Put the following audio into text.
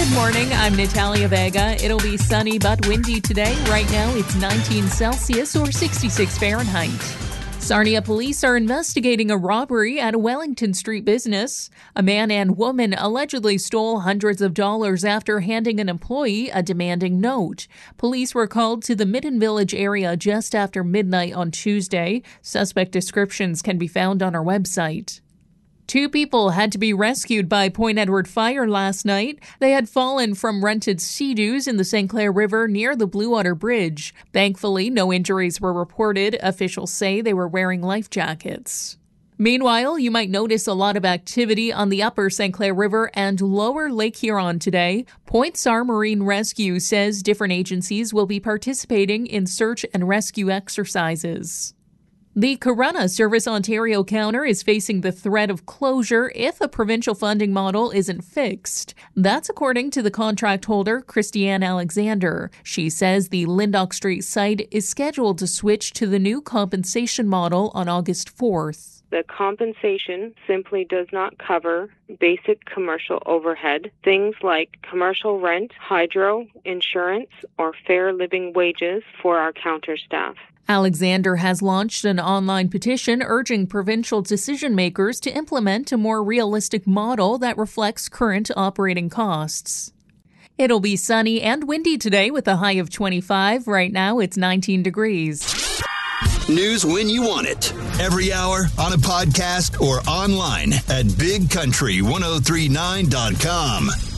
Good morning, I'm Natalia Vega. It'll be sunny but windy today. Right now it's 19 Celsius or 66 Fahrenheit. Sarnia police are investigating a robbery at a Wellington Street business. A man and woman allegedly stole hundreds of dollars after handing an employee a demanding note. Police were called to the Midden Village area just after midnight on Tuesday. Suspect descriptions can be found on our website. 2 people had to be rescued by Point Edward Fire last night. They had fallen from rented Sea-Doos in the St. Clair River near the Blue Water Bridge. Thankfully, no injuries were reported. Officials say they were wearing life jackets. Meanwhile, you might notice a lot of activity on the upper St. Clair River and lower Lake Huron today. Point SAR Marine Rescue says different agencies will be participating in search and rescue exercises. The Corunna Service Ontario counter is facing the threat of closure if a provincial funding model isn't fixed. That's according to the contract holder, Christiane Alexander. She says the Lyndoch Street site is scheduled to switch to the new compensation model on August 4th. The compensation simply does not cover basic commercial overhead, things like commercial rent, hydro, insurance, or fair living wages for our counter staff. Alexander has launched an online petition urging provincial decision makers to implement a more realistic model that reflects current operating costs. It'll be sunny and windy today with a high of 25. Right now, it's 19 degrees. News when you want it. Every hour on a podcast or online at bigcountry1039.com.